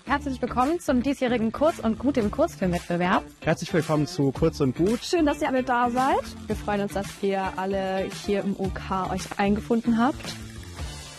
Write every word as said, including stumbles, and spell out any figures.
Herzlich willkommen zum diesjährigen Kurz und Gut im Kurzfilmwettbewerb. Herzlich willkommen zu Kurz und Gut. Schön, dass ihr alle da seid. Wir freuen uns, dass ihr alle hier im U K euch eingefunden habt.